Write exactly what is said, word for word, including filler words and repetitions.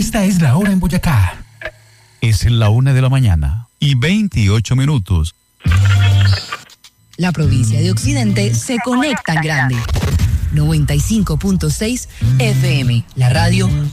Esta es la hora en Boyacá. Es la una de la mañana y veintiocho minutos. La provincia de Occidente se conecta en grande. noventa y cinco punto seis F M, la radio